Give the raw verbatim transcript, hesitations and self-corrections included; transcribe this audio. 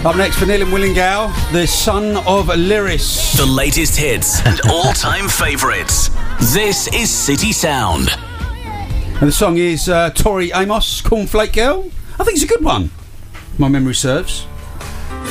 Up next for Neil and Willingale, the son of Lyris. The latest hits and all-time favourites. This is City Sound. And the song is uh, Tori Amos, Cornflake Girl. I think it's a good one, my memory serves.